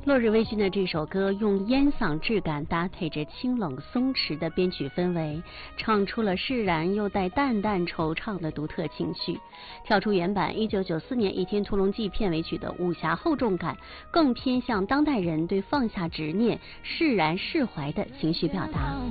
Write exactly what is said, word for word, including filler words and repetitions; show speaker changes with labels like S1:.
S1: 落日微醺的这首歌用烟嗓质感搭配着清冷松弛的编曲氛围，唱出了释然又带淡淡惆怅的独特情绪。跳出原版一九九四年《倚天屠龙记》片尾曲的武侠厚重感，更偏向当代人对放下执念、释然释怀的情绪表达。